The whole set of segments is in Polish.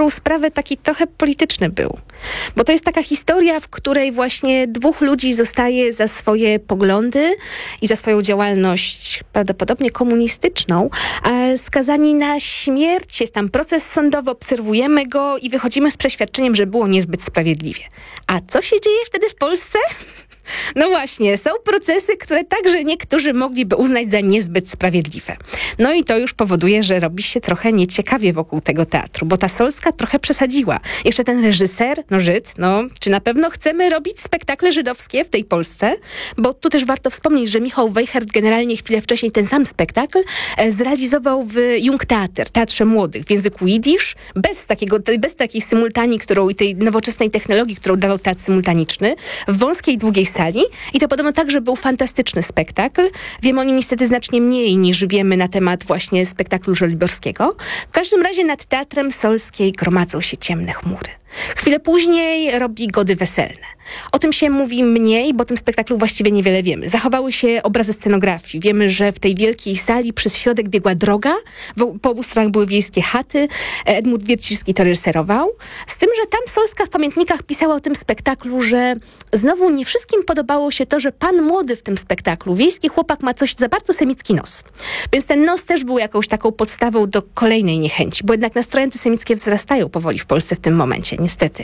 dobrą sprawę taki trochę polityczny był. Bo to jest taka historia, w której właśnie dwóch ludzi zostaje za swoje poglądy i za swoją działalność prawdopodobnie komunistyczną skazani na śmierć. Jest tam proces sądowy, obserwujemy go i wychodzimy z przeświadczeniem, że było niezbyt sprawiedliwie. A co się dzieje wtedy w Polsce? No właśnie, są procesy, które także niektórzy mogliby uznać za niezbyt sprawiedliwe. No i to już powoduje, że robi się trochę nieciekawie wokół tego teatru, bo ta Solska trochę przesadziła. Jeszcze ten reżyser, Żyd, czy na pewno chcemy robić spektakle żydowskie w tej Polsce? Bo tu też warto wspomnieć, że Michał Weichert generalnie chwilę wcześniej ten sam spektakl zrealizował w Jungtheater, Teatrze Młodych, w języku jidysz, bez takiej symultanii, i tej nowoczesnej technologii, którą dawał teatr symultaniczny, w wąskiej, długiej sali. I to podobno także był fantastyczny spektakl. Wiemy o nim niestety znacznie mniej niż wiemy na temat właśnie spektaklu żoliborskiego. W każdym razie nad Teatrem Solskiej gromadzą się ciemne chmury. Chwilę później robi Gody weselne. O tym się mówi mniej, bo o tym spektaklu właściwie niewiele wiemy. Zachowały się obrazy scenografii. Wiemy, że w tej wielkiej sali przez środek biegła droga, po obu stronach były wiejskie chaty. Edmund Wierciński to reżyserował. Z tym, że tam Solska w pamiętnikach pisała o tym spektaklu, że znowu nie wszystkim podobało się to, że pan młody w tym spektaklu, wiejski chłopak, ma coś za bardzo semicki nos. Więc ten nos też był jakąś taką podstawą do kolejnej niechęci, bo jednak nastroje antysemickie wzrastają powoli w Polsce w tym momencie, niestety.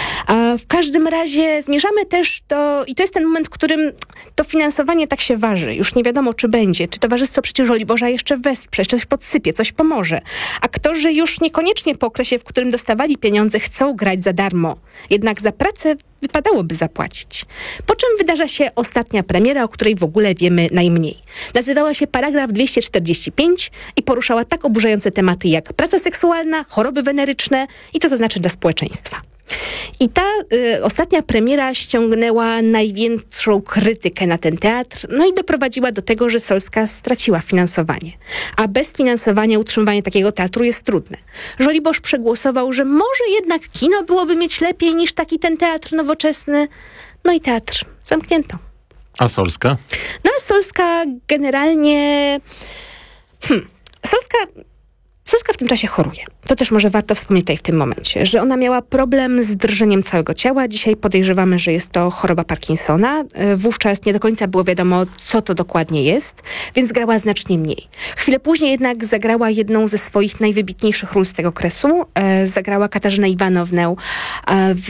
W każdym razie zmierzamy też i to jest ten moment, w którym to finansowanie tak się waży. Już nie wiadomo, czy będzie, czy Towarzystwo Przyjaciół Żoliborza jeszcze wesprze, jeszcze coś podsypie, coś pomoże. Aktorzy już niekoniecznie po okresie, w którym dostawali pieniądze, chcą grać za darmo. Jednak za pracę wypadałoby zapłacić. Po czym wydarza się ostatnia premiera, o której w ogóle wiemy najmniej. Nazywała się Paragraf 245 i poruszała tak oburzające tematy jak praca seksualna, choroby weneryczne i co to znaczy dla społeczeństwa. I ta ostatnia premiera ściągnęła największą krytykę na ten teatr, no i doprowadziła do tego, że Solska straciła finansowanie. A bez finansowania utrzymywanie takiego teatru jest trudne. Żoliborz przegłosował, że może jednak kino byłoby mieć lepiej niż taki ten teatr nowoczesny. No i teatr zamknięto. A Solska? No a Solska generalnie... Solska w tym czasie choruje. To też może warto wspomnieć tutaj w tym momencie, że ona miała problem z drżeniem całego ciała. Dzisiaj podejrzewamy, że jest to choroba Parkinsona. Wówczas nie do końca było wiadomo, co to dokładnie jest, więc grała znacznie mniej. Chwilę później jednak zagrała jedną ze swoich najwybitniejszych ról z tego okresu. Zagrała Katarzynę Iwanownę w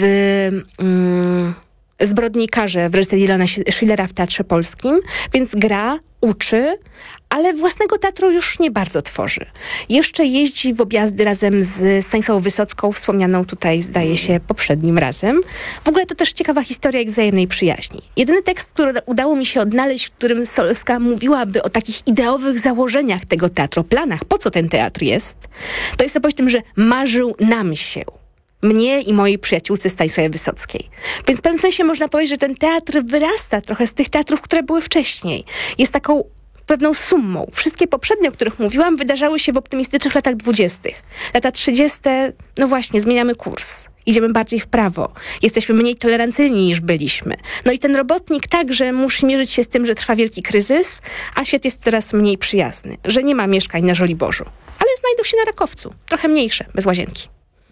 Zbrodnikarze w reżyserii Leona Schillera w Teatrze Polskim, więc gra, uczy, ale własnego teatru już nie bardzo tworzy. Jeszcze jeździ w objazdy razem z Stanisławą Wysocką, wspomnianą tutaj, zdaje się, poprzednim razem. W ogóle to też ciekawa historia ich wzajemnej przyjaźni. Jedyny tekst, który udało mi się odnaleźć, w którym Solska mówiłaby o takich ideowych założeniach tego teatru, planach, po co ten teatr jest, to jest opowieść o tym, że marzył nam się. Mnie i mojej przyjaciółce Stanisławie Wysockiej. Więc w pewnym sensie można powiedzieć, że ten teatr wyrasta trochę z tych teatrów, które były wcześniej. Jest taką pewną summą. Wszystkie poprzednie, o których mówiłam, wydarzały się w optymistycznych latach 20. Lata 30. No właśnie, zmieniamy kurs. Idziemy bardziej w prawo. Jesteśmy mniej tolerancyjni niż byliśmy. No i ten robotnik także musi mierzyć się z tym, że trwa wielki kryzys, a świat jest coraz mniej przyjazny. Że nie ma mieszkań na Żoliborzu. Ale znajdą się na Rakowcu. Trochę mniejsze, bez łazienki.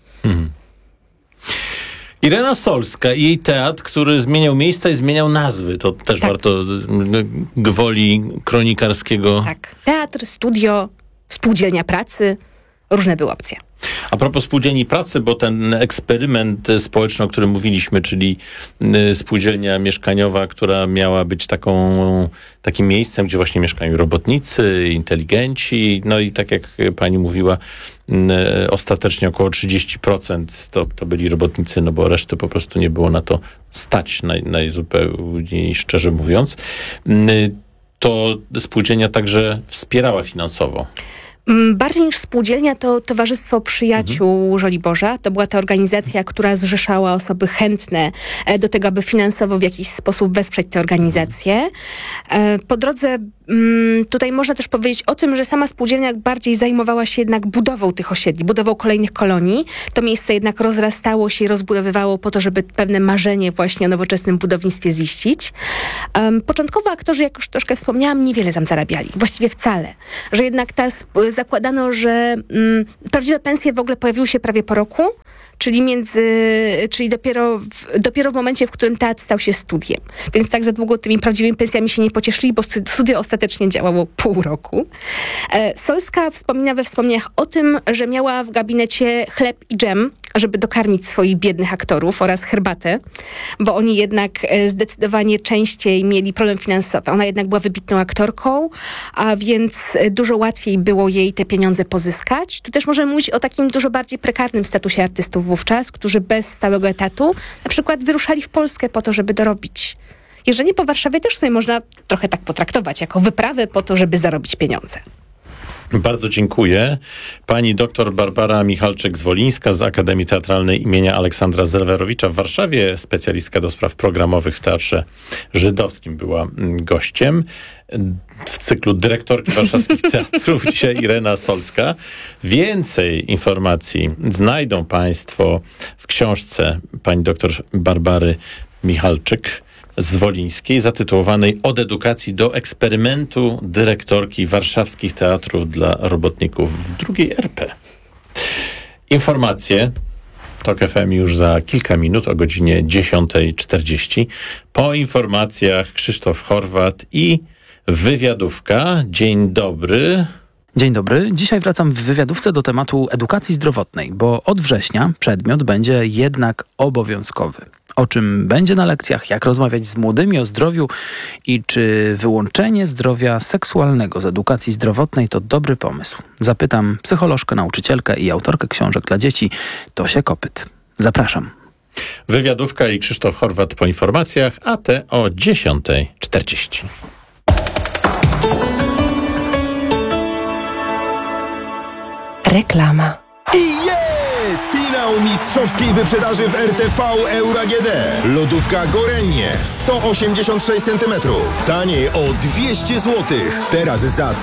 Irena Solska i jej teatr, który zmieniał miejsca i zmieniał nazwy. To też warto gwoli kronikarskiego. Tak. Teatr, studio, spółdzielnia pracy. Różne były opcje. A propos spółdzielni pracy, bo ten eksperyment społeczny, o którym mówiliśmy, czyli spółdzielnia mieszkaniowa, która miała być takim miejscem, gdzie właśnie mieszkają robotnicy, inteligenci, no i tak jak pani mówiła, ostatecznie około 30% to byli robotnicy, no bo reszty po prostu nie było na to stać, najzupełniej szczerze mówiąc. To spółdzielnia także wspierała finansowo. Bardziej niż spółdzielnia to Towarzystwo Przyjaciół Żoliborza. To była ta organizacja, która zrzeszała osoby chętne do tego, aby finansowo w jakiś sposób wesprzeć tę organizację. Po drodze tutaj można też powiedzieć o tym, że sama spółdzielnia bardziej zajmowała się jednak budową tych osiedli, budową kolejnych kolonii. To miejsce jednak rozrastało się i rozbudowywało po to, żeby pewne marzenie właśnie o nowoczesnym budownictwie ziścić. Początkowo aktorzy, jak już troszkę wspomniałam, niewiele tam zarabiali. Właściwie wcale. Że jednak zakładano, że prawdziwe pensje w ogóle pojawiły się prawie po roku, czyli dopiero w momencie, w którym teatr stał się studiem. Więc tak za długo tymi prawdziwymi pensjami się nie pocieszyli, bo studio ostatecznie działało pół roku. Solska wspomina we wspomnieniach o tym, że miała w gabinecie chleb i dżem, żeby dokarmić swoich biednych aktorów oraz herbatę, bo oni jednak zdecydowanie częściej mieli problem finansowy. Ona jednak była wybitną aktorką, a więc dużo łatwiej było jej te pieniądze pozyskać. Tu też możemy mówić o takim dużo bardziej prekarnym statusie artystów wówczas, którzy bez stałego etatu na przykład wyruszali w Polskę po to, żeby dorobić. Jeżdżenie po Warszawie też sobie można trochę tak potraktować, jako wyprawę po to, żeby zarobić pieniądze. Bardzo dziękuję. Pani doktor Barbara Michalczyk-Zwolińska z Akademii Teatralnej imienia Aleksandra Zelwerowicza w Warszawie, specjalistka do spraw programowych w Teatrze Żydowskim, była gościem w cyklu dyrektorki warszawskich teatrów. Dzisiaj Irena Solska. Więcej informacji znajdą Państwo w książce pani doktor Barbary Michalczyk-Zwolińskiej zatytułowanej Od edukacji do eksperymentu dyrektorki warszawskich teatrów dla robotników w drugiej RP. Informacje TOK FM już za kilka minut o godzinie 10:40. Po informacjach Krzysztof Horwat i wywiadówka. Dzień dobry. Dzień dobry. Dzisiaj wracam w wywiadówce do tematu edukacji zdrowotnej, bo od września przedmiot będzie jednak obowiązkowy. O czym będzie na lekcjach, jak rozmawiać z młodymi o zdrowiu i czy wyłączenie zdrowia seksualnego z edukacji zdrowotnej to dobry pomysł. Zapytam psycholożkę, nauczycielkę i autorkę książek dla dzieci Tosię Kopyt. Zapraszam. Wywiadówka i Krzysztof Horwat po informacjach, a te o 10:40. Reklama. I jest! Finał mistrzowskiej wyprzedaży w RTV Euro AGD. Lodówka Gorenie 186 cm. Taniej o 200 zł. Teraz za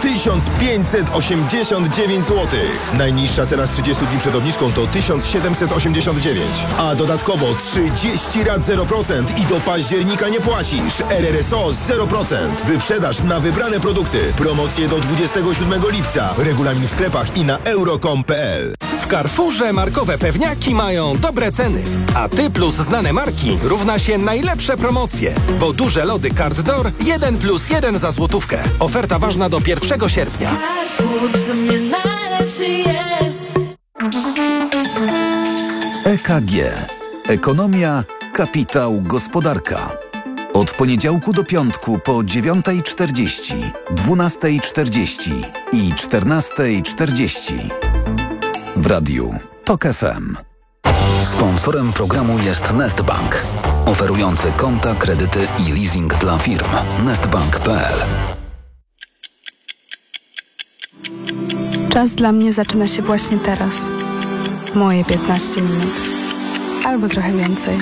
1589 zł. Najniższa cena z 30 dni przed obniżką to 1789. A dodatkowo 30 rat 0% i do października nie płacisz. RRSO 0%. Wyprzedaż na wybrane produkty. Promocje do 27 lipca. Regulamin w sklepach i na euro.com.pl. W Carrefourze markowe pewniaki mają dobre ceny, a Ty plus znane marki równa się najlepsze promocje, bo duże lody Carte d'Or 1+1 za złotówkę. Oferta ważna do 1 sierpnia. Carrefour w sumie najlepszy jest. EKG. Ekonomia, kapitał, gospodarka. Od poniedziałku do piątku po 9:40, 12:40 i 14:40. W radiu TOK FM. Sponsorem programu jest Nestbank, oferujący konta, kredyty i leasing dla firm. Nestbank.pl. Czas dla mnie zaczyna się właśnie teraz. Moje 15 minut. Albo trochę więcej.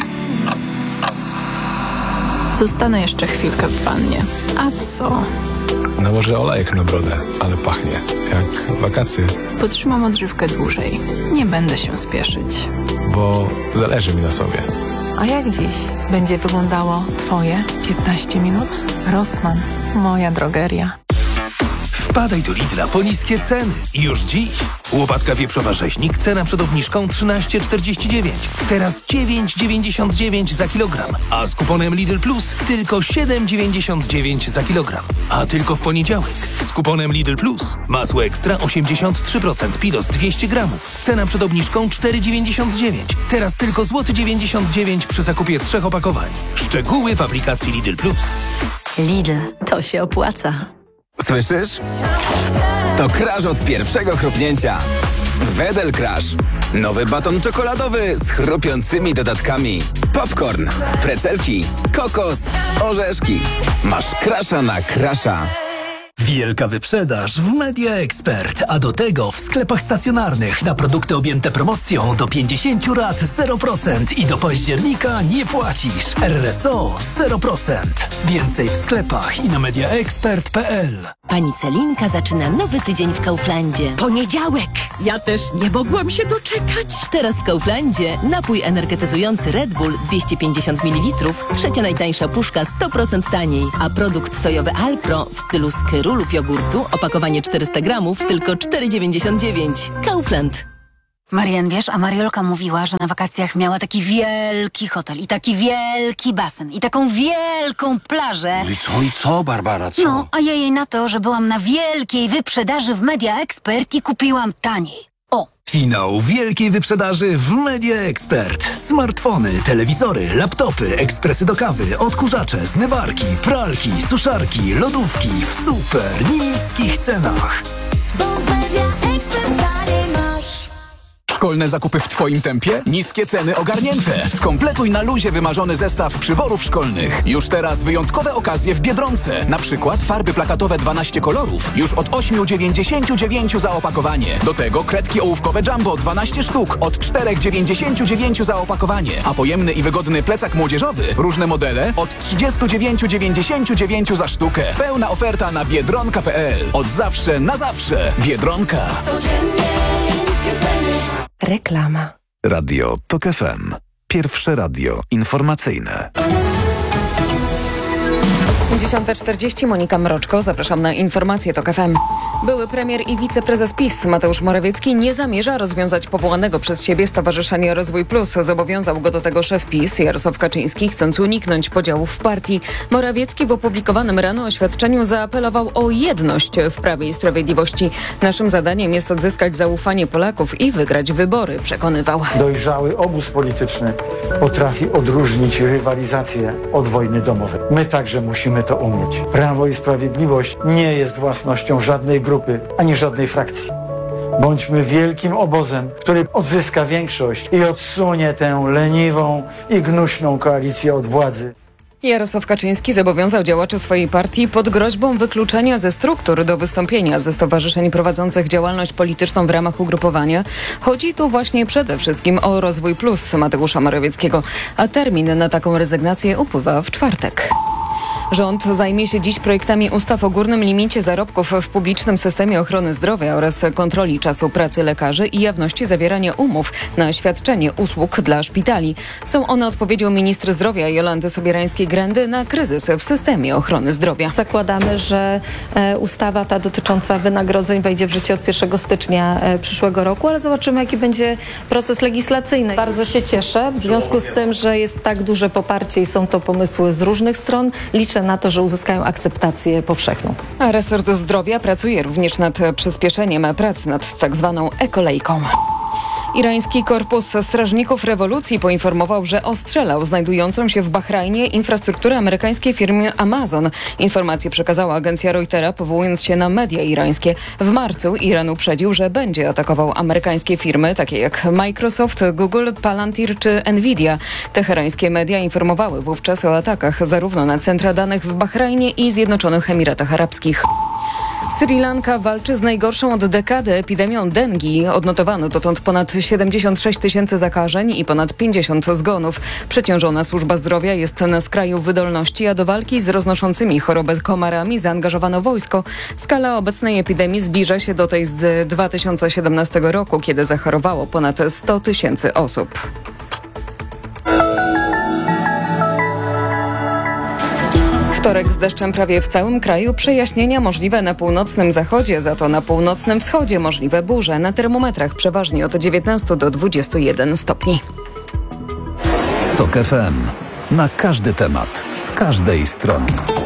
Zostanę jeszcze chwilkę w wannie. A co? Nałożę olejek na brodę, ale pachnie jak wakacje. Potrzymam odżywkę dłużej. Nie będę się spieszyć. Bo zależy mi na sobie. A jak dziś będzie wyglądało Twoje 15 minut? Rossmann, moja drogeria. Wpadaj do Lidla po niskie ceny. Już dziś. Łopatka wieprzowa rzeźnik, cena przed obniżką 13,49. Teraz 9,99 za kilogram. A z kuponem Lidl Plus tylko 7,99 za kilogram. A tylko w poniedziałek. Z kuponem Lidl Plus. Masło ekstra 83%, Pilos 200 gramów. Cena przed obniżką 4,99. Teraz tylko złoty 99 przy zakupie 3 opakowań. Szczegóły w aplikacji Lidl Plus. Lidl, to się opłaca. Słyszysz? To crash od pierwszego chrupnięcia. Wedel Crash. Nowy baton czekoladowy z chrupiącymi dodatkami. Popcorn, precelki, kokos, orzeszki. Masz crasha na crasha. Wielka wyprzedaż w Media Expert, a do tego w sklepach stacjonarnych na produkty objęte promocją do 50 rat 0% i do października nie płacisz. RRSO 0%. Więcej w sklepach i na mediaexpert.pl. Pani Celinka zaczyna nowy tydzień w Kauflandzie. Poniedziałek! Ja też nie mogłam się doczekać. Teraz w Kauflandzie napój energetyzujący Red Bull 250 ml, trzecia najtańsza puszka 100% taniej, a produkt sojowy Alpro w stylu skyru lub jogurtu, opakowanie 400 gramów, tylko 4,99. Kaufland. Marian, wiesz, a Mariolka mówiła, że na wakacjach miała taki wielki hotel i taki wielki basen i taką wielką plażę. No i co, Barbara, co? No, a ja jej na to, że byłam na wielkiej wyprzedaży w Media Expert i kupiłam taniej. O! Finał wielkiej wyprzedaży w Media Expert. Smartfony, telewizory, laptopy, ekspresy do kawy, odkurzacze, zmywarki, pralki, suszarki, lodówki w super niskich cenach. Szkolne zakupy w Twoim tempie? Niskie ceny ogarnięte. Skompletuj na luzie wymarzony zestaw przyborów szkolnych. Już teraz wyjątkowe okazje w Biedronce. Na przykład farby plakatowe 12 kolorów. Już od 8,99 za opakowanie. Do tego kredki ołówkowe Jumbo 12 sztuk. Od 4,99 za opakowanie. A pojemny i wygodny plecak młodzieżowy. Różne modele od 39,99 za sztukę. Pełna oferta na biedronka.pl. Od zawsze na zawsze. Biedronka. Reklama. Radio TOK FM. Pierwsze radio informacyjne. 10:40, Monika Mroczko, zapraszam na informacje TOK FM. Były premier i wiceprezes PiS Mateusz Morawiecki nie zamierza rozwiązać powołanego przez siebie Stowarzyszenia Rozwój Plus. Zobowiązał go do tego szef PiS Jarosław Kaczyński, chcąc uniknąć podziałów w partii. Morawiecki w opublikowanym rano oświadczeniu zaapelował o jedność w Prawie i Sprawiedliwości. Naszym zadaniem jest odzyskać zaufanie Polaków i wygrać wybory, przekonywał. Dojrzały obóz polityczny potrafi odróżnić rywalizację od wojny domowej. My także musimy to umieć. Prawo i Sprawiedliwość nie jest własnością żadnej grupy, ani żadnej frakcji. Bądźmy wielkim obozem, który odzyska większość i odsunie tę leniwą i gnuśną koalicję od władzy. Jarosław Kaczyński zobowiązał działaczy swojej partii pod groźbą wykluczenia ze struktur do wystąpienia ze stowarzyszeń prowadzących działalność polityczną w ramach ugrupowania. Chodzi tu właśnie przede wszystkim o Rozwój Plus Mateusza Morawieckiego, a termin na taką rezygnację upływa w czwartek. Rząd zajmie się dziś projektami ustaw o górnym limicie zarobków w publicznym systemie ochrony zdrowia oraz kontroli czasu pracy lekarzy i jawności zawierania umów na świadczenie usług dla szpitali. Są one odpowiedzią ministry zdrowia Jolanty Sobierańskiej-Grendy na kryzys w systemie ochrony zdrowia. Zakładamy, że ustawa ta dotycząca wynagrodzeń wejdzie w życie od 1 stycznia przyszłego roku, ale zobaczymy, jaki będzie proces legislacyjny. Bardzo się cieszę w związku z tym, że jest tak duże poparcie i są to pomysły z różnych stron. Liczę na to, że uzyskają akceptację powszechną. A resort zdrowia pracuje również nad przyspieszeniem pracy nad tak zwaną ekolejką. Irański Korpus Strażników Rewolucji poinformował, że ostrzelał znajdującą się w Bahrajnie infrastrukturę amerykańskiej firmy Amazon. Informację przekazała agencja Reutera, powołując się na media irańskie. W marcu Iran uprzedził, że będzie atakował amerykańskie firmy, takie jak Microsoft, Google, Palantir czy Nvidia. Teherańskie media informowały wówczas o atakach zarówno na centra danych w Bahrajnie i Zjednoczonych Emiratach Arabskich. Sri Lanka walczy z najgorszą od dekady epidemią dengi. Odnotowano dotąd ponad 76 000 zakażeń i ponad 50 zgonów. Przeciążona służba zdrowia jest na skraju wydolności, a do walki z roznoszącymi chorobę komarami zaangażowano wojsko. Skala obecnej epidemii zbliża się do tej z 2017 roku, kiedy zachorowało ponad 100 000 osób. Wtorek z deszczem prawie w całym kraju, przejaśnienia możliwe na północnym zachodzie, za to na północnym wschodzie możliwe burze. Na termometrach przeważnie od 19 do 21 stopni. TOK FM. Na każdy temat, z każdej strony.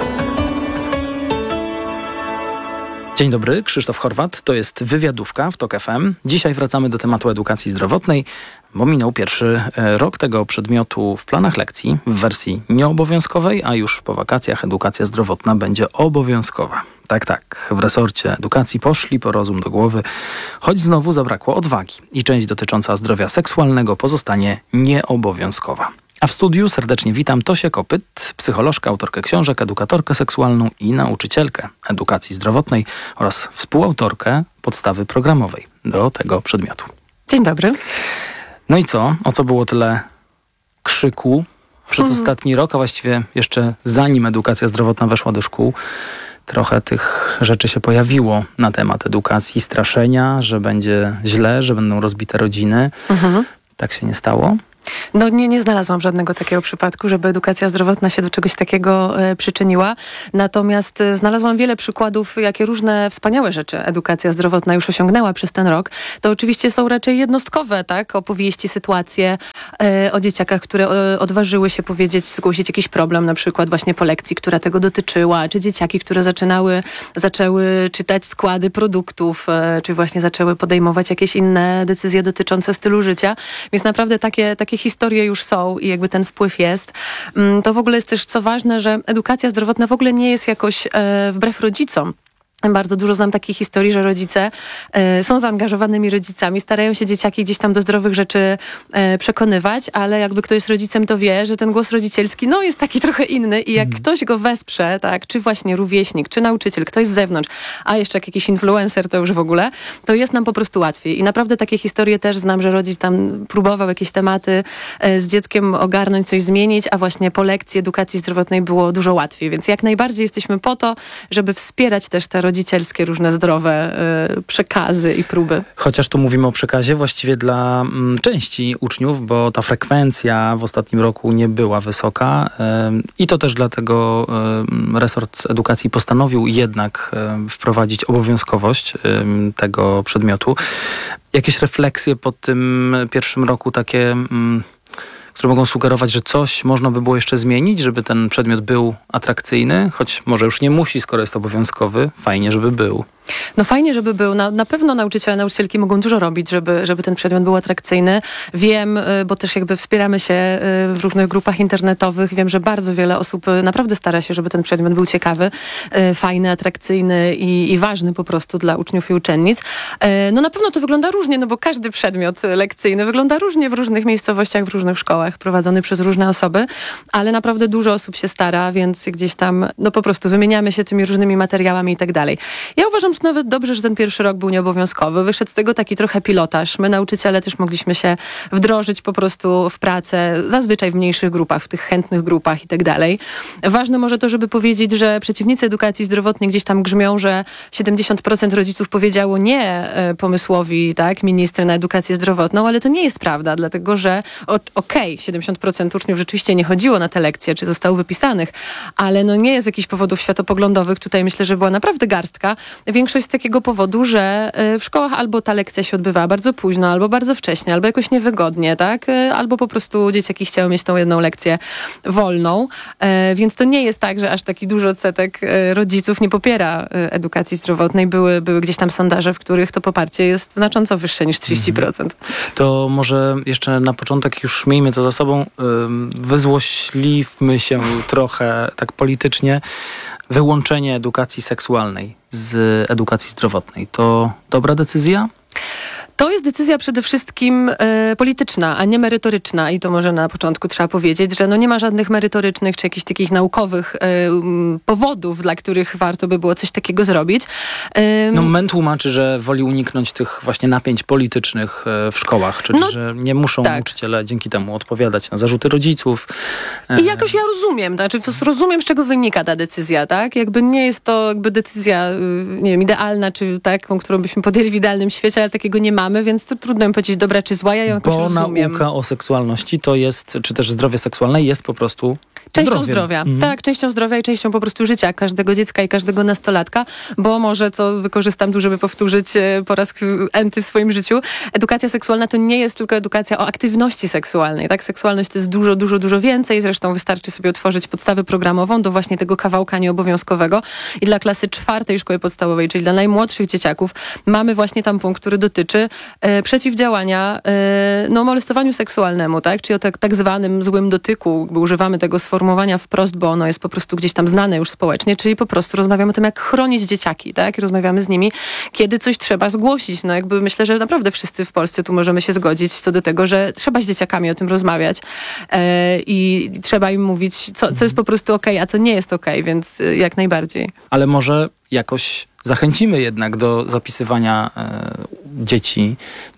Dzień dobry, Krzysztof Horwat, to jest Wywiadówka w TOK FM. Dzisiaj wracamy do tematu edukacji zdrowotnej, bo minął pierwszy rok tego przedmiotu w planach lekcji w wersji nieobowiązkowej, a już po wakacjach edukacja zdrowotna będzie obowiązkowa. Tak, w resorcie edukacji poszli po rozum do głowy, choć znowu zabrakło odwagi i część dotycząca zdrowia seksualnego pozostanie nieobowiązkowa. A w studiu serdecznie witam Tosię Kopyt, psycholożkę, autorkę książek, edukatorkę seksualną i nauczycielkę edukacji zdrowotnej oraz współautorkę podstawy programowej do tego przedmiotu. Dzień dobry. No i co? O co było tyle krzyku przez ostatni rok, a właściwie jeszcze zanim edukacja zdrowotna weszła do szkół? Trochę tych rzeczy się pojawiło na temat edukacji, straszenia, że będzie źle, że będą rozbite rodziny. Tak się nie stało? No nie znalazłam żadnego takiego przypadku, żeby edukacja zdrowotna się do czegoś takiego przyczyniła. Natomiast znalazłam wiele przykładów, jakie różne wspaniałe rzeczy edukacja zdrowotna już osiągnęła przez ten rok. To oczywiście są raczej jednostkowe, tak, opowieści, sytuacje o dzieciakach, które odważyły się powiedzieć, zgłosić jakiś problem, na przykład właśnie po lekcji, która tego dotyczyła, czy dzieciaki, które zaczęły czytać składy produktów, czy właśnie zaczęły podejmować jakieś inne decyzje dotyczące stylu życia. Więc naprawdę takie historie już są i jakby ten wpływ jest. To w ogóle jest też, co ważne, że edukacja zdrowotna w ogóle nie jest jakoś wbrew rodzicom. Bardzo dużo znam takich historii, że rodzice są zaangażowanymi rodzicami, starają się dzieciaki gdzieś tam do zdrowych rzeczy przekonywać, ale jakby kto jest rodzicem, to wie, że ten głos rodzicielski jest taki trochę inny i jak ktoś go wesprze, tak, czy właśnie rówieśnik, czy nauczyciel, ktoś z zewnątrz, a jeszcze jak jakiś influencer, to już w ogóle, to jest nam po prostu łatwiej. I naprawdę takie historie też znam, że rodzic tam próbował jakieś tematy z dzieckiem ogarnąć, coś zmienić, a właśnie po lekcji edukacji zdrowotnej było dużo łatwiej. Więc jak najbardziej jesteśmy po to, żeby wspierać też te rodzicielskie różne zdrowe przekazy i próby. Chociaż tu mówimy o przekazie właściwie dla części uczniów, bo ta frekwencja w ostatnim roku nie była wysoka i to też dlatego resort edukacji postanowił jednak wprowadzić obowiązkowość tego przedmiotu. Jakieś refleksje po tym pierwszym roku takie, które mogą sugerować, że coś można by było jeszcze zmienić, żeby ten przedmiot był atrakcyjny, choć może już nie musi, skoro jest obowiązkowy. Fajnie, żeby był. No fajnie, żeby był. Na pewno nauczyciele, nauczycielki mogą dużo robić, żeby ten przedmiot był atrakcyjny. Wiem, bo też jakby wspieramy się w różnych grupach internetowych. Wiem, że bardzo wiele osób naprawdę stara się, żeby ten przedmiot był ciekawy, fajny, atrakcyjny i ważny po prostu dla uczniów i uczennic. No na pewno to wygląda różnie, bo każdy przedmiot lekcyjny wygląda różnie w różnych miejscowościach, w różnych szkołach, prowadzony przez różne osoby, ale naprawdę dużo osób się stara, więc gdzieś tam po prostu wymieniamy się tymi różnymi materiałami i tak dalej. Ja uważam, że nawet dobrze, że ten pierwszy rok był nieobowiązkowy. Wyszedł z tego taki trochę pilotaż. My, nauczyciele, też mogliśmy się wdrożyć po prostu w pracę, zazwyczaj w mniejszych grupach, w tych chętnych grupach i tak dalej. Ważne może to, żeby powiedzieć, że przeciwnicy edukacji zdrowotnej gdzieś tam grzmią, że 70% rodziców powiedziało nie pomysłowi, tak, ministra na edukację zdrowotną, ale to nie jest prawda, dlatego że 70% uczniów rzeczywiście nie chodziło na te lekcje, czy zostało wypisanych, ale nie jest jakichś powodów światopoglądowych. Tutaj myślę, że była naprawdę garstka. Większość z takiego powodu, że w szkołach albo ta lekcja się odbywała bardzo późno, albo bardzo wcześnie, albo jakoś niewygodnie, tak? Albo po prostu dzieciaki chciały mieć tą jedną lekcję wolną. Więc to nie jest tak, że aż taki duży odsetek rodziców nie popiera edukacji zdrowotnej. Były gdzieś tam sondaże, w których to poparcie jest znacząco wyższe niż 30%. To może jeszcze na początek już miejmy to za sobą. Wyzłośliwmy się trochę tak politycznie. Wyłączenie edukacji seksualnej z edukacji zdrowotnej to dobra decyzja? To jest decyzja przede wszystkim polityczna, a nie merytoryczna i to może na początku trzeba powiedzieć, że nie ma żadnych merytorycznych czy jakichś takich naukowych powodów, dla których warto by było coś takiego zrobić. MEN tłumaczy, że woli uniknąć tych właśnie napięć politycznych w szkołach, czyli że nie muszą nauczyciele dzięki temu odpowiadać na zarzuty rodziców. I jakoś ja rozumiem, rozumiem, z czego wynika ta decyzja, tak? Jakby nie jest to decyzja, nie wiem, idealna, czy taką, którą byśmy podjęli w idealnym świecie, ale takiego nie mamy, więc to trudno mi powiedzieć dobra czy zła, ja ją jakoś rozumiem. Bo nauka o seksualności to jest, czy też zdrowie seksualne jest po prostu częścią zdrowia. Tak, częścią zdrowia i częścią po prostu życia każdego dziecka i każdego nastolatka, bo może, co wykorzystam tu, żeby powtórzyć po raz enty w swoim życiu, edukacja seksualna to nie jest tylko edukacja o aktywności seksualnej, tak? Seksualność to jest dużo, dużo, dużo więcej, zresztą wystarczy sobie otworzyć podstawę programową do właśnie tego kawałka nieobowiązkowego i dla klasy 4 szkoły podstawowej, czyli dla najmłodszych dzieciaków, mamy właśnie tam punkt, który dotyczy przeciwdziałania molestowaniu seksualnemu, tak? Czyli o tak zwanym złym dotyku, bo używamy tego sformułowania wprost, bo ono jest po prostu gdzieś tam znane już społecznie, czyli po prostu rozmawiamy o tym, jak chronić dzieciaki, tak? I rozmawiamy z nimi, kiedy coś trzeba zgłosić. Myślę, że naprawdę wszyscy w Polsce tu możemy się zgodzić co do tego, że trzeba z dzieciakami o tym rozmawiać i trzeba im mówić, co jest po prostu okej, a co nie jest okej, więc jak najbardziej. Ale może jakoś zachęcimy jednak do zapisywania dzieci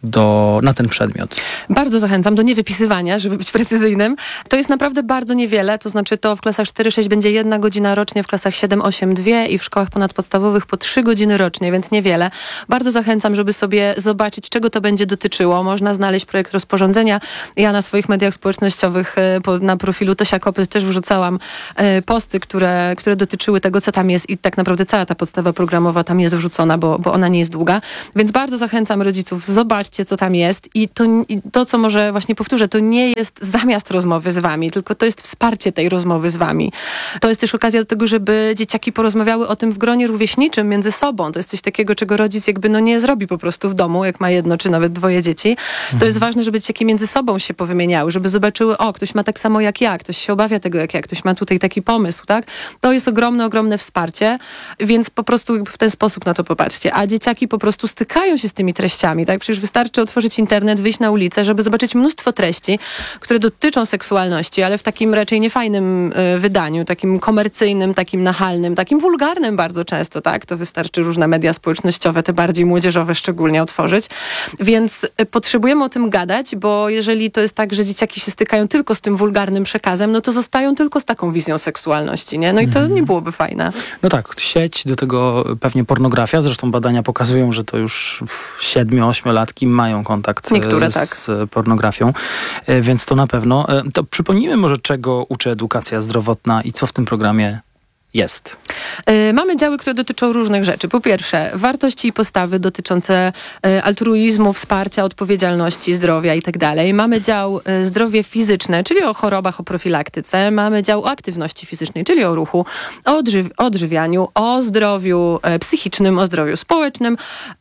na ten przedmiot? Bardzo zachęcam do niewypisywania, żeby być precyzyjnym. To jest naprawdę bardzo niewiele, to znaczy to w klasach 4-6 będzie 1 godzina rocznie, w klasach 7-8 2 i w szkołach ponadpodstawowych po 3 godziny rocznie, więc niewiele. Bardzo zachęcam, żeby sobie zobaczyć, czego to będzie dotyczyło. Można znaleźć projekt rozporządzenia. Ja na swoich mediach społecznościowych na profilu Tosia Kopyt też wrzucałam posty, które dotyczyły tego, co tam jest i tak naprawdę cała ta podstawa programowa tam jest wrzucona, bo ona nie jest długa. Więc bardzo zachęcam rodziców, zobaczcie, co tam jest i to, co może właśnie powtórzę, to nie jest zamiast rozmowy z wami, tylko to jest wsparcie tej rozmowy z wami. To jest też okazja do tego, żeby dzieciaki porozmawiały o tym w gronie rówieśniczym między sobą. To jest coś takiego, czego rodzic jakby nie zrobi po prostu w domu, jak ma 1 czy nawet 2 dzieci. To jest ważne, żeby dzieciaki między sobą się powymieniały, żeby zobaczyły, ktoś ma tak samo jak ja, ktoś się obawia tego jak ja, ktoś ma tutaj taki pomysł, tak? To jest ogromne wsparcie, więc po prostu w ten sposób na to popatrzcie. A dzieciaki po prostu stykają się z tymi treściami, tak? Przecież wystarczy otworzyć internet, wyjść na ulicę, żeby zobaczyć mnóstwo treści, które dotyczą seksualności, ale w takim raczej niefajnym wydaniu, takim komercyjnym, takim nachalnym, takim wulgarnym bardzo często, tak? To wystarczy różne media społecznościowe, te bardziej młodzieżowe szczególnie otworzyć. Więc potrzebujemy o tym gadać, bo jeżeli to jest tak, że dzieciaki się stykają tylko z tym wulgarnym przekazem, no to zostają tylko z taką wizją seksualności, nie? No i to nie byłoby fajne. No tak, sieć, do tego pewnie pornografia, zresztą badania pokazują, że to już 7-8-latki mają kontakt z pornografią, więc to na pewno. To przypomnijmy może, czego uczy edukacja zdrowotna i co w tym programie jest. Mamy działy, które dotyczą różnych rzeczy. Po pierwsze, wartości i postawy dotyczące altruizmu, wsparcia, odpowiedzialności, zdrowia i tak dalej. Mamy dział zdrowie fizyczne, czyli o chorobach, o profilaktyce. Mamy dział o aktywności fizycznej, czyli o ruchu, o odżywianiu, o zdrowiu psychicznym, o zdrowiu społecznym,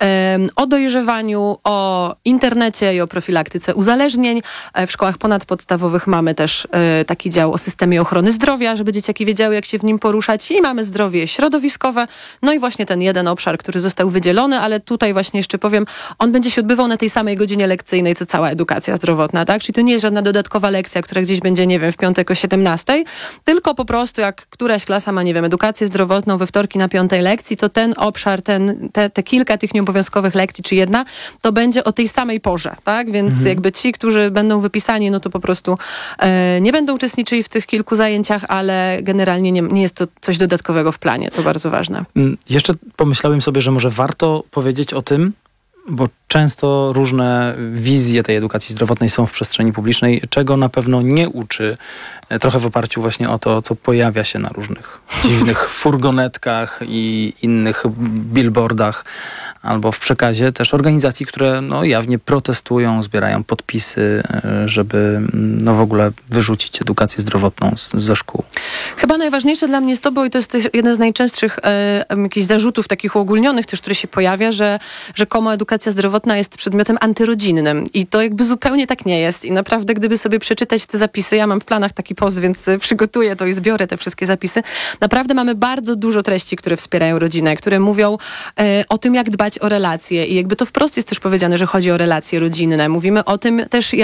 o dojrzewaniu, o internecie i o profilaktyce uzależnień. W szkołach ponadpodstawowych mamy też taki dział o systemie ochrony zdrowia, żeby dzieciaki wiedziały, jak się w nim poruszać. I mamy zdrowie środowiskowe, no i właśnie ten jeden obszar, który został wydzielony, ale tutaj właśnie jeszcze powiem, on będzie się odbywał na tej samej godzinie lekcyjnej, co cała edukacja zdrowotna, tak? Czyli to nie jest żadna dodatkowa lekcja, która gdzieś będzie, nie wiem, w piątek o 17, tylko po prostu jak któraś klasa ma, nie wiem, edukację zdrowotną we wtorki na 5 lekcji, to ten obszar, te kilka tych nieobowiązkowych lekcji, czy jedna, to będzie o tej samej porze, tak? Więc jakby ci, którzy będą wypisani, no to po prostu nie będą uczestniczyli w tych kilku zajęciach, ale generalnie nie jest to coś dodatkowego w planie. To bardzo ważne. Jeszcze pomyślałem sobie, że może warto powiedzieć o tym, bo często różne wizje tej edukacji zdrowotnej są w przestrzeni publicznej, czego na pewno nie uczy, trochę w oparciu właśnie o to, co pojawia się na różnych dziwnych furgonetkach i innych billboardach, albo w przekazie też organizacji, które jawnie protestują, zbierają podpisy, żeby w ogóle wyrzucić edukację zdrowotną ze szkół. Chyba najważniejsze dla mnie jest to, bo to jest też jeden z najczęstszych jakichś zarzutów takich uogólnionych też, który się pojawia, że rzekomo edukacja zdrowotna jest przedmiotem antyrodzinnym i to jakby zupełnie tak nie jest i naprawdę gdyby sobie przeczytać te zapisy, ja mam w planach taki post, więc przygotuję to i zbiorę te wszystkie zapisy. Naprawdę mamy bardzo dużo treści, które wspierają rodzinę, które mówią o tym, jak dbać o relacje i jakby to wprost jest też powiedziane, że chodzi o relacje rodzinne. Mówimy o tym też,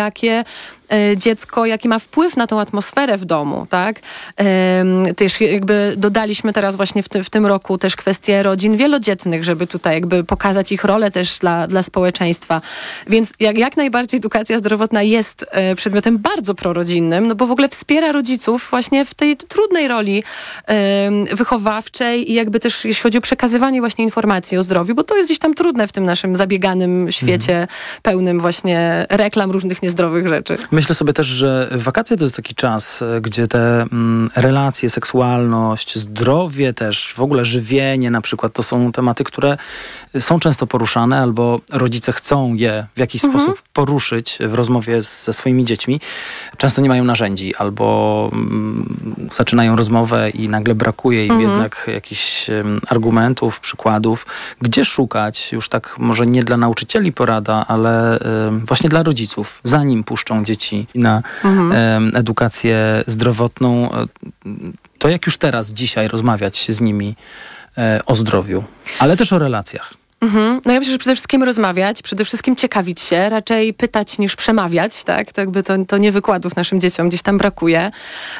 dziecko, jaki ma wpływ na tą atmosferę w domu, tak? Też jakby dodaliśmy teraz właśnie w tym roku też kwestię rodzin wielodzietnych, żeby tutaj jakby pokazać ich rolę też dla społeczeństwa. Więc jak najbardziej edukacja zdrowotna jest przedmiotem bardzo prorodzinnym, no bo w ogóle wspiera rodziców właśnie w tej trudnej roli wychowawczej i jakby też jeśli chodzi o przekazywanie właśnie informacji o zdrowiu, bo to jest gdzieś tam trudne w tym naszym zabieganym świecie pełnym właśnie reklam różnych niezdrowych rzeczy. Myślę sobie też, że wakacje to jest taki czas, gdzie te relacje, seksualność, zdrowie też, w ogóle żywienie na przykład, to są tematy, które są często poruszane albo rodzice chcą je w jakiś sposób poruszyć w rozmowie ze swoimi dziećmi. Często nie mają narzędzi albo zaczynają rozmowę i nagle brakuje im jednak jakichś argumentów, przykładów, gdzie szukać, już tak może nie dla nauczycieli porada, ale właśnie dla rodziców, zanim puszczą dzieci na edukację zdrowotną, to jak już teraz, dzisiaj rozmawiać z nimi o zdrowiu, ale też o relacjach. No ja myślę, że przede wszystkim rozmawiać, przede wszystkim ciekawić się, raczej pytać niż przemawiać, tak? To jakby to nie wykładów naszym dzieciom gdzieś tam brakuje.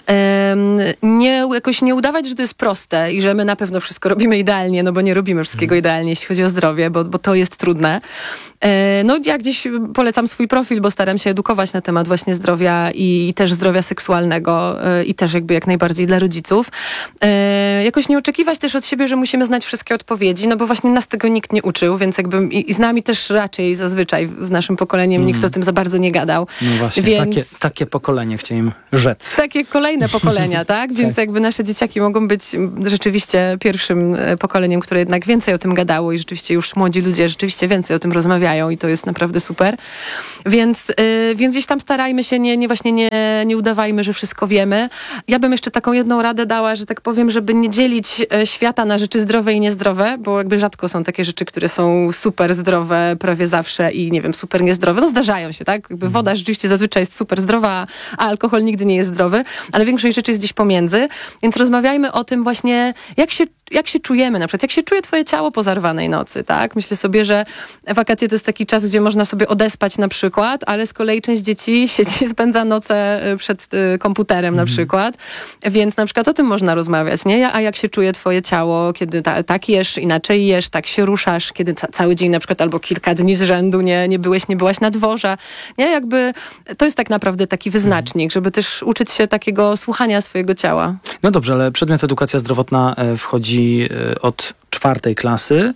Jakoś nie udawać, że to jest proste i że my na pewno wszystko robimy idealnie, no bo nie robimy wszystkiego idealnie, jeśli chodzi o zdrowie, bo to jest trudne. No ja gdzieś polecam swój profil, bo staram się edukować na temat właśnie zdrowia i też zdrowia seksualnego i też jakby jak najbardziej dla rodziców. Jakoś nie oczekiwać też od siebie, że musimy znać wszystkie odpowiedzi, no bo właśnie nas tego nikt nie uczył, więc jakby i z nami też raczej zazwyczaj z naszym pokoleniem nikt o tym za bardzo nie gadał. No właśnie, więc takie pokolenie chciałem rzec. Takie kolejne pokolenia, tak? Więc jakby nasze dzieciaki mogą być rzeczywiście pierwszym pokoleniem, które jednak więcej o tym gadało i rzeczywiście już młodzi ludzie rzeczywiście więcej o tym rozmawiają i to jest naprawdę super. Więc gdzieś tam starajmy się, nie udawajmy, że wszystko wiemy. Ja bym jeszcze taką jedną radę dała, że tak powiem, żeby nie dzielić świata na rzeczy zdrowe i niezdrowe, bo jakby rzadko są takie rzeczy, które są super zdrowe prawie zawsze i nie wiem, super niezdrowe. No zdarzają się, tak? Jakby woda rzeczywiście zazwyczaj jest super zdrowa, a alkohol nigdy nie jest zdrowy, ale większość rzeczy jest gdzieś pomiędzy. Więc rozmawiajmy o tym właśnie, jak się czujemy, na przykład jak się czuje twoje ciało po zarwanej nocy, tak? Myślę sobie, że wakacje to jest taki czas, gdzie można sobie odespać na przykład, ale z kolei część dzieci spędza noce przed komputerem na przykład, więc na przykład o tym można rozmawiać, nie? A jak się czuje twoje ciało, kiedy tak jesz, inaczej jesz, tak się ruszasz, kiedy cały dzień na przykład albo kilka dni z rzędu nie byłaś na dworze, nie? Jakby to jest tak naprawdę taki wyznacznik, żeby też uczyć się takiego słuchania swojego ciała. No dobrze, ale przedmiot edukacja zdrowotna wchodzi od 4. klasy,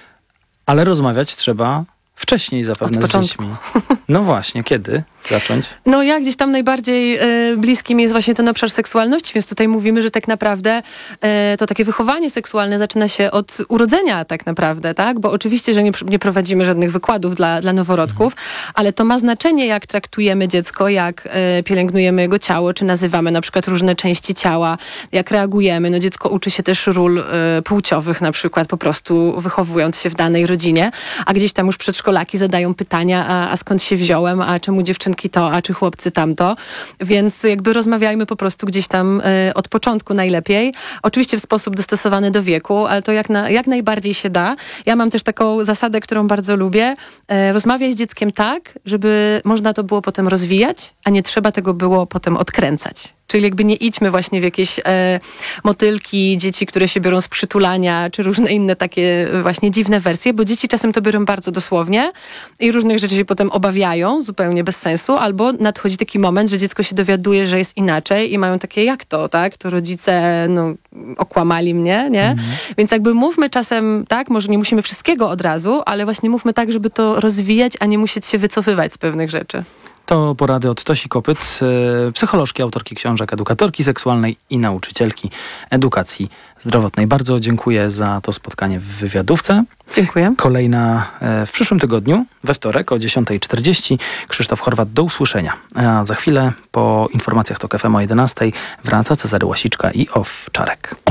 ale rozmawiać trzeba wcześniej zapewne z dziećmi. No właśnie, kiedy zacząć? No ja gdzieś tam najbardziej bliskim mi jest właśnie ten obszar seksualności, więc tutaj mówimy, że tak naprawdę to takie wychowanie seksualne zaczyna się od urodzenia tak naprawdę, tak? Bo oczywiście, że nie prowadzimy żadnych wykładów dla noworodków, ale to ma znaczenie, jak traktujemy dziecko, jak pielęgnujemy jego ciało, czy nazywamy na przykład różne części ciała, jak reagujemy. No dziecko uczy się też ról płciowych na przykład, po prostu wychowując się w danej rodzinie, a gdzieś tam już przedszkolaki zadają pytania, a skąd się wziąłem, a czemu dziewczynki to, a czy chłopcy tamto. Więc jakby rozmawiajmy po prostu gdzieś tam od początku najlepiej. Oczywiście w sposób dostosowany do wieku, ale to jak najbardziej się da. Ja mam też taką zasadę, którą bardzo lubię. Rozmawiaj z dzieckiem tak, żeby można to było potem rozwijać, a nie trzeba tego było potem odkręcać. Czyli jakby nie idźmy właśnie w jakieś motylki, dzieci, które się biorą z przytulania, czy różne inne takie właśnie dziwne wersje, bo dzieci czasem to biorą bardzo dosłownie i różnych rzeczy się potem obawiają, zupełnie bez sensu, albo nadchodzi taki moment, że dziecko się dowiaduje, że jest inaczej i mają takie, jak to, tak? To rodzice, okłamali mnie, nie? Więc jakby mówmy czasem, tak? Może nie musimy wszystkiego od razu, ale właśnie mówmy tak, żeby to rozwijać, a nie musieć się wycofywać z pewnych rzeczy. To porady od Tosi Kopyt, psycholożki, autorki książek, edukatorki seksualnej i nauczycielki edukacji zdrowotnej. Bardzo dziękuję za to spotkanie w wywiadówce. Dziękuję. Kolejna w przyszłym tygodniu, we wtorek o 10:40. Krzysztof Horwat, do usłyszenia. A za chwilę po informacjach TOK FM o 11:00 wraca Cezary Łasiczka i Owczarek.